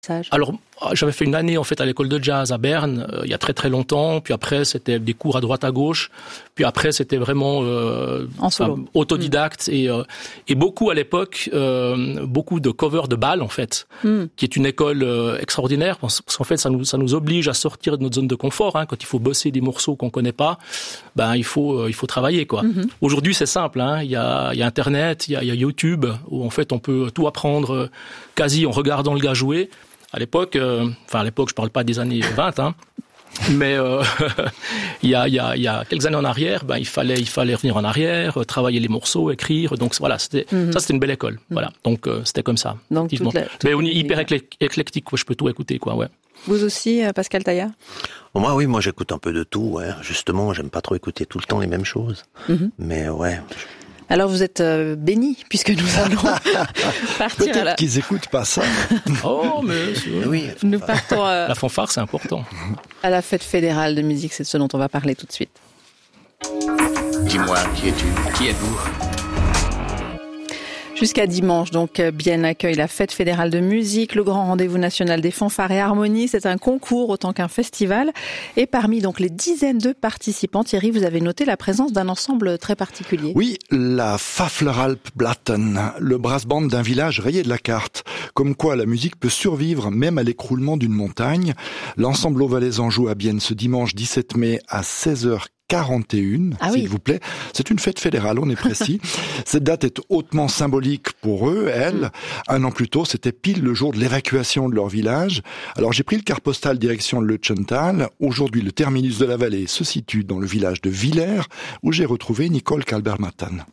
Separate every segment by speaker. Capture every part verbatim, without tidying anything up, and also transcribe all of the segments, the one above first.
Speaker 1: Alors, j'avais fait une année en fait à l'école de jazz à Berne, euh, il y a très très longtemps. Puis après, c'était des cours à droite à gauche. Puis après, c'était vraiment euh,
Speaker 2: en solo.
Speaker 1: Enfin, autodidacte mmh. et euh, et beaucoup à l'époque, euh, beaucoup de covers de bal en fait, mmh. qui est une école euh, extraordinaire parce qu'en fait, ça nous ça nous oblige à sortir de notre zone de confort. Hein, quand il faut bosser des morceaux qu'on connaît pas, ben il faut euh, il faut travailler quoi. Mmh. Aujourd'hui, c'est simple. Hein, il y a il y a Internet, il y a, il y a YouTube où en fait on peut tout apprendre euh, quasi en regardant le gars jouer. À l'époque, euh, enfin à l'époque, je parle pas des années vingt, hein, mais euh, il y a il y a il y a quelques années en arrière, ben il fallait il fallait revenir en arrière, euh, travailler les morceaux, écrire. Donc voilà, c'était mm-hmm. ça c'était une belle école. Mm-hmm. Voilà, donc euh, c'était comme ça.
Speaker 2: Donc toute la, toute
Speaker 1: mais on est hyper éclectique, quoi, je peux tout écouter, quoi, ouais.
Speaker 2: Vous aussi, euh, Pascal Taillard?
Speaker 3: Moi, oui, moi j'écoute un peu de tout. Ouais. Justement, j'aime pas trop écouter tout le temps les mêmes choses. Mm-hmm. Mais ouais.
Speaker 2: Alors vous êtes euh, bénis puisque nous allons partir.
Speaker 4: Peut-être
Speaker 2: à la...
Speaker 4: qu'ils écoutent pas ça.
Speaker 1: Oh, mais
Speaker 3: oui.
Speaker 2: Nous partons. Euh...
Speaker 1: La fanfare, c'est important.
Speaker 2: À la fête fédérale de musique, c'est ce dont on va parler tout de suite.
Speaker 5: Dis-moi, qui es-tu? Qui êtes-vous?
Speaker 2: Jusqu'à dimanche, donc, Bienne accueille la Fête fédérale de musique, le grand rendez-vous national des fanfares et harmonies. C'est un concours autant qu'un festival. Et parmi donc les dizaines de participants, Thierry, vous avez noté la présence d'un ensemble très particulier.
Speaker 4: Oui, la Fafleralpblatten, le brass band d'un village rayé de la carte. Comme quoi la musique peut survivre même à l'écroulement d'une montagne. L'ensemble Valaisan joue à Bienne ce dimanche dix-sept mai à seize heures quarante et une,
Speaker 2: ah
Speaker 4: s'il
Speaker 2: oui.
Speaker 4: vous plaît. C'est une fête fédérale, on est précis. Cette date est hautement symbolique pour eux, elles. Un an plus tôt, c'était pile le jour de l'évacuation de leur village. Alors j'ai pris le car postal direction le Lutschental. Aujourd'hui, le terminus de la vallée se situe dans le village de Villers, où j'ai retrouvé Nicole Kalbermatten.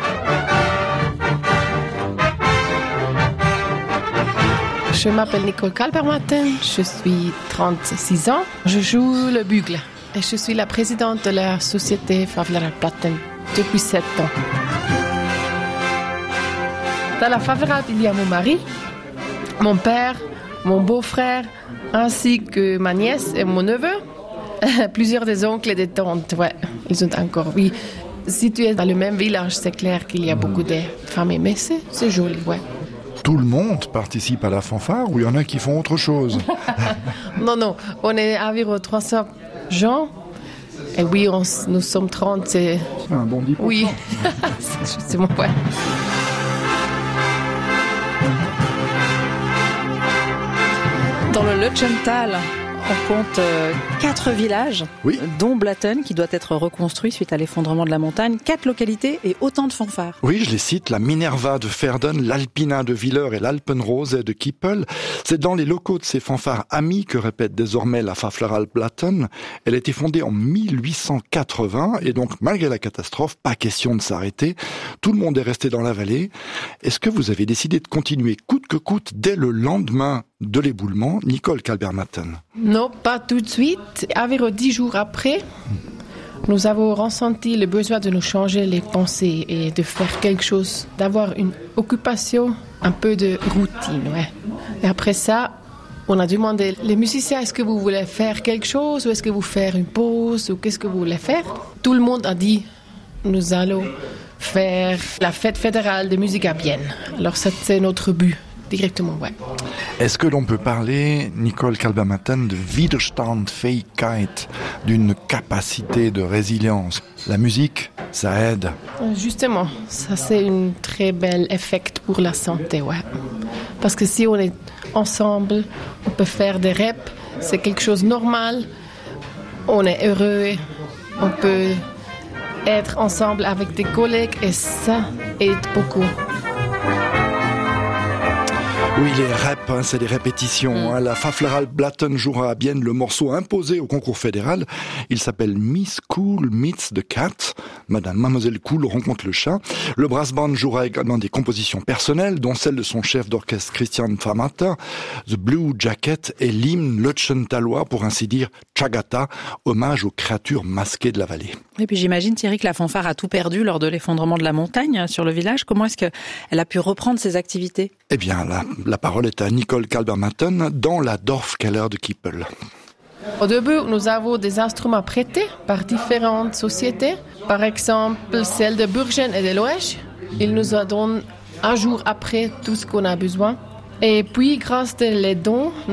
Speaker 6: Je m'appelle Nicole Kalbermatten, je suis trente-six ans, je joue le bugle. Et je suis la présidente de la société Fafleralpblatten depuis sept ans. Dans la Fafleralp, il y a mon mari, mon père, mon beau-frère, ainsi que ma nièce et mon neveu. Plusieurs des oncles et des tantes, ouais, ils sont encore, oui. Si tu es dans le même village, c'est clair qu'il y a beaucoup de familles, mais c'est, c'est joli, ouais.
Speaker 4: Tout le monde participe à la fanfare ou il y en a qui font autre chose?
Speaker 6: Non, non, on est environ trois cents gens. Et oui, on, nous sommes trente. C'est,
Speaker 4: c'est un bon dix pour cent.
Speaker 6: Oui, c'est justement, ouais.
Speaker 2: Dans le Lutschental, on compte euh, quatre villages,
Speaker 4: oui.
Speaker 2: dont Blatten, qui doit être reconstruit suite à l'effondrement de la montagne, quatre localités et autant de fanfares.
Speaker 4: Oui, je les cite, la Minerva de Verden, l'Alpina de Villers et l'Alpenrose de Kippel. C'est dans les locaux de ces fanfares amies que répète désormais la Fafleralpblatten. Elle a été fondée en mille huit cent quatre-vingts et donc, malgré la catastrophe, pas question de s'arrêter. Tout le monde est resté dans la vallée. Est-ce que vous avez décidé de continuer coûte que coûte dès le lendemain de l'éboulement, Nicole Kalbermatten?
Speaker 6: Non, pas tout de suite. Environ dix jours après, nous avons ressenti le besoin de nous changer les pensées et de faire quelque chose, d'avoir une occupation, un peu de routine, ouais. Et après ça, on a demandé les musiciens, est-ce que vous voulez faire quelque chose ou est-ce que vous faire une pause ou qu'est-ce que vous voulez faire? Tout le monde a dit, nous allons faire la fête fédérale de musique à Bienne. Alors ça, c'est notre but. Directement, ouais.
Speaker 4: Est-ce que l'on peut parler, Nicole Kalbermatten, de Widerstandfähigkeit, d'une capacité de résilience? La musique, ça aide.
Speaker 6: Justement, ça c'est un très bel effet pour la santé, ouais. Parce que si on est ensemble, on peut faire des reps, c'est quelque chose de normal, on est heureux, on peut être ensemble avec des collègues et ça aide beaucoup.
Speaker 4: Oui, les reps, hein, c'est les répétitions. Hein. La Fafleralpblatten jouera à Bienne le morceau imposé au concours fédéral. Il s'appelle Miss Cool Meets the Cat. Madame Mademoiselle Cool rencontre le chat. Le brass band jouera également des compositions personnelles, dont celle de son chef d'orchestre Christian Famata, The Blue Jacket et l'hymne Lutschentalois, pour ainsi dire Chagata, hommage aux créatures masquées de la vallée.
Speaker 2: Et puis j'imagine, Thierry, que la fanfare a tout perdu lors de l'effondrement de la montagne sur le village. Comment est-ce qu'elle a pu reprendre ses activités?
Speaker 4: Eh bien, la, la parole est à Nicole Kalbermatten dans la Dorfkeller de Kippel.
Speaker 6: Au début, nous avons des instruments prêtés par différentes sociétés. Par exemple, celle de Burgen et de Loèche. Ils nous donnent un jour après tout ce qu'on a besoin. Et puis, grâce aux dons,